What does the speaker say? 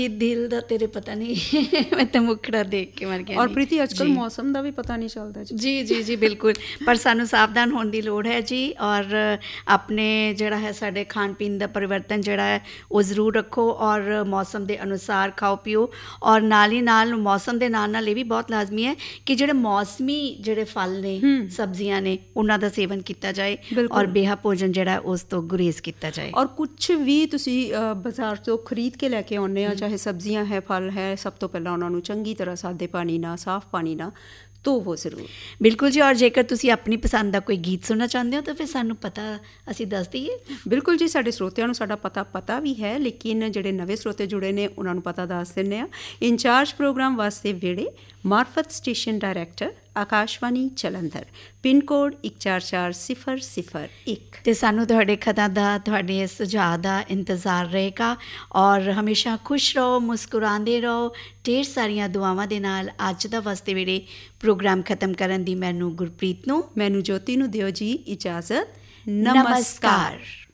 ਦਿਲ ਦਾ ਤੇਰੇ ਪਤਾ ਨਹੀਂ ਮੈਂ ਤਾਂ ਮੁਖੜਾ ਦੇਖ ਕੇ ਮਰ ਗਿਆ। ਔਰ ਪ੍ਰੀਤੀ ਅੱਜ ਕੱਲ੍ਹ ਮੌਸਮ ਦਾ ਵੀ ਪਤਾ ਨਹੀਂ ਚੱਲਦਾ ਜੀ ਜੀ ਜੀ ਬਿਲਕੁਲ, ਪਰ ਸਾਨੂੰ ਸਾਵਧਾਨ ਹੋਣ ਦੀ ਲੋੜ ਹੈ ਜੀ। ਔਰ ਆਪਣੇ ਜਿਹੜਾ ਹੈ ਸਾਡੇ ਖਾਣ ਪੀਣ ਦਾ ਪਰਿਵਰਤਨ ਜਿਹੜਾ ਹੈ ਉਹ ਜ਼ਰੂਰ ਰੱਖੋ, ਔਰ ਮੌਸਮ ਦੇ ਅਨੁਸਾਰ ਖਾਓ ਪੀਓ। ਔਰ ਨਾਲ ਹੀ ਨਾਲ ਮੌਸਮ ਦੇ ਨਾਲ ਨਾਲ ਇਹ ਵੀ ਬਹੁਤ ਲਾਜ਼ਮੀ ਹੈ ਕਿ ਜਿਹੜੇ ਮੌਸਮੀ ਜਿਹੜੇ ਫਲ ਨੇ ਸਬਜ਼ੀਆਂ ਨੇ ਉਹਨਾਂ ਦਾ ਸੇਵਨ ਕੀਤਾ ਜਾਏ, ਔਰ ਬੇਹਾ ਭੋਜਨ ਜਿਹੜਾ ਉਸ ਤੋਂ ਗੁਰੇਜ਼ ਕੀਤਾ ਜਾਏ। ਔਰ ਕੁਛ ਵੀ ਤੁਸੀਂ ਬਾਜ਼ਾਰ ਤੋਂ ਖਰੀਦ ਕੇ ਲੈ ਕੇ ਆਉਂਦੇ ਆ, ਚਾਹੇ ਸਬਜ਼ੀਆਂ ਹੈ ਫਲ ਹੈ, ਸਭ ਤੋਂ ਪਹਿਲਾਂ ਉਹਨਾਂ ਨੂੰ ਚੰਗੀ ਤਰ੍ਹਾਂ ਸਾਦੇ ਪਾਣੀ ਨਾਲ ਸਾਫ਼ ਪਾਣੀ ਨਾਲ ਧੋਵੋ ਜ਼ਰੂਰ। ਬਿਲਕੁਲ ਜੀ। ਔਰ ਜੇਕਰ ਤੁਸੀਂ ਆਪਣੀ ਪਸੰਦ ਦਾ ਕੋਈ ਗੀਤ ਸੁਣਨਾ ਚਾਹੁੰਦੇ ਹੋ ਤਾਂ ਫਿਰ ਸਾਨੂੰ ਪਤਾ ਅਸੀਂ ਦੱਸ ਦਈਏ। ਬਿਲਕੁਲ ਜੀ, ਸਾਡੇ ਸਰੋਤਿਆਂ ਨੂੰ ਸਾਡਾ ਪਤਾ ਵੀ ਹੈ, ਲੇਕਿਨ ਜਿਹੜੇ ਨਵੇਂ ਸਰੋਤੇ ਜੁੜੇ ਨੇ ਉਹਨਾਂ ਨੂੰ ਪਤਾ ਦੱਸ ਦਿੰਦੇ ਹਾਂ। ਇੰਚਾਰਜ ਪ੍ਰੋਗਰਾਮ ਵਾਸਤੇ ਵੇੜੇ ਮਾਰਫਤ station director Akashvani Jalandhar, pin code 144001। ਅਤੇ ਸਾਨੂੰ ਤੁਹਾਡੇ ਖਤਾਂ ਦਾ, ਤੁਹਾਡੇ ਸੁਝਾਅ ਦਾ ਇੰਤਜ਼ਾਰ ਰਹੇਗਾ। ਔਰ ਹਮੇਸ਼ਾ ਖੁਸ਼ ਰਹੋ, ਮੁਸਕਰਾਉਂਦੇ ਰਹੋ। ਢੇਰ ਸਾਰੀਆਂ ਦੁਆਵਾਂ ਦੇ ਨਾਲ ਅੱਜ ਦਾ ਵਸਤੇ ਵੇੜੇ ਪ੍ਰੋਗਰਾਮ ਖਤਮ ਕਰਨ ਦੀ ਮੈਨੂੰ ਗੁਰਪ੍ਰੀਤ ਨੂੰ, ਮੈਨੂੰ ਜੋਤੀ ਨੂੰ ਦਿਓ ਜੀ ਇਜਾਜ਼ਤ। ਨਮਸਕਾਰ।